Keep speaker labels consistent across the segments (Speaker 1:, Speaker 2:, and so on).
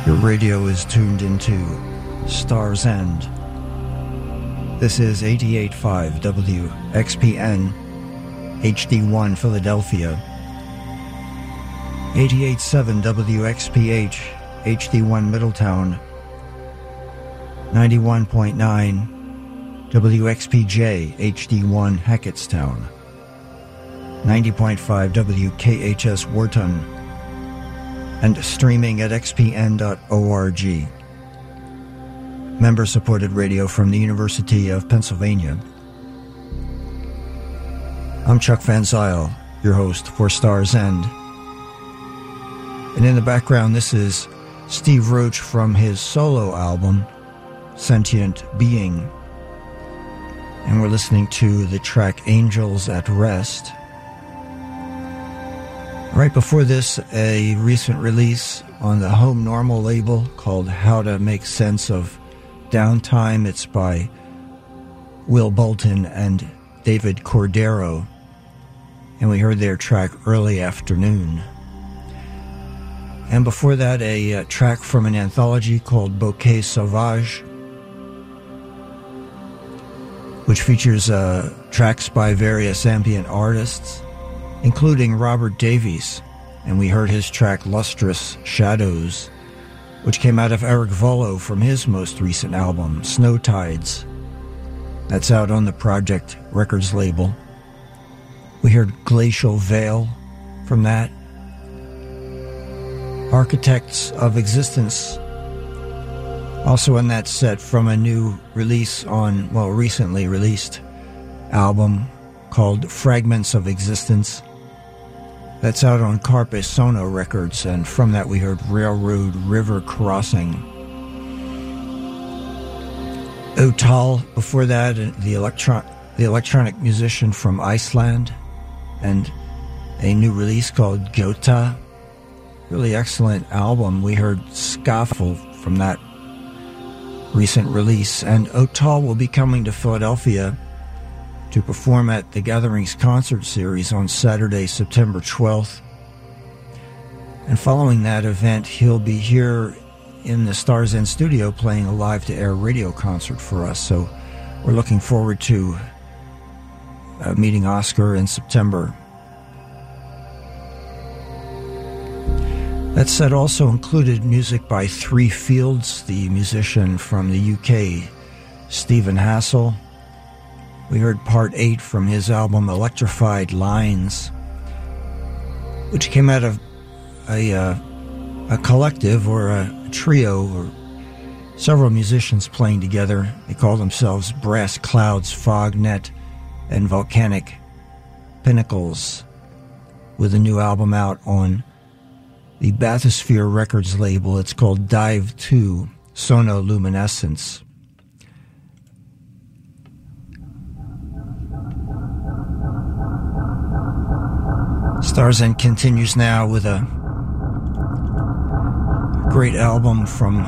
Speaker 1: Your radio is tuned into Star's End. This is 88.5 WXPN, HD1 Philadelphia, 88.7 WXPH, HD1 Middletown, 91.9 WXPJ, HD1 Hackettstown, 90.5 WKHS Wharton, and streaming at xpn.org. Member-supported radio from the University of Pennsylvania. I'm Chuck Van Zyl, your host for Star's End. And in the background, this is Steve Roach from his solo album, Sentient Being. And we're listening to the track Angels at Rest. Right before this, a recent release on the Home Normal label called How to Make Sense of Downtime. It's by Will Bolton and David Cordero. And we heard their track Early Afternoon. And before that, a track from an anthology called Bouquet Sauvage, which features tracks by various ambient artists, including Robert Davies, and we heard his track Lustrous Shadows, which came out of Eric Volo from his most recent album, Snow Tides. That's out on the Project Records label. We heard Glacial Veil from that. Architects of Existence, also in that set from a new release on, recently released album called Fragments of Existence. That's out on Carpe Sono Records, and from that we heard Railroad River Crossing. Otal, before that, the electronic musician from Iceland, and a new release called Gota. Really excellent album. We heard Scoffle from that recent release, and Otal will be coming to Philadelphia to perform at the Gatherings concert series on Saturday, September 12th. And following that event, he'll be here in the Star's End studio playing a live-to-air radio concert for us. So we're looking forward to meeting Oscar in September. That set also included music by Three Fields, the musician from the UK, Stephen Hassel. We heard part 8 from his album Electrified Lines, which came out of a collective or a trio or several musicians playing together. They call themselves Brass Clouds, Fognet, and Volcanic Pinnacles, with a new album out on the Bathysphere Records label. It's called Dive 2, Sonoluminescence. Star's End continues now with a great album from,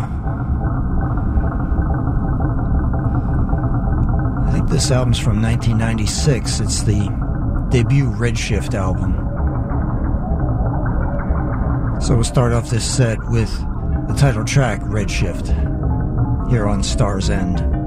Speaker 1: I think this album's from 1996. It's the debut Redshift album. So we'll start off this set with the title track, Redshift, here on Star's End.